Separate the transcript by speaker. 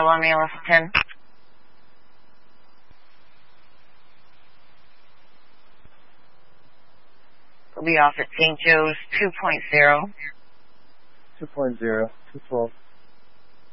Speaker 1: on me, Alpha 10. We'll be off at St. Joe's 2.0.
Speaker 2: 2.0, 212.